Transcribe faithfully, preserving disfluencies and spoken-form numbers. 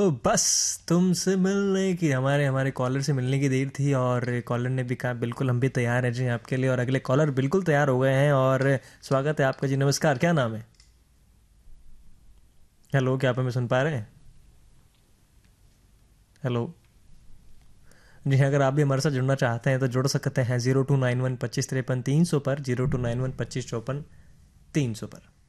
बस तुमसे मिलने की हमारे हमारे कॉलर से मिलने की देर थी और कॉलर ने भी कहा बिल्कुल हम भी तैयार हैं जी आपके लिए। और अगले कॉलर बिल्कुल तैयार हो गए हैं और स्वागत है आपका जी। नमस्कार, क्या नाम है? हेलो, क्या आप हमें सुन पा रहे हैं? हेलो। जी हाँ, अगर आप भी हमारे साथ जुड़ना चाहते हैं तो जुड़ सकते हैं जीरो टू नाइन वन पच्चीस तिरपन तीन सौ पर, जीरो टू नाइन वन पच्चीस चौपन तीन सौ पर।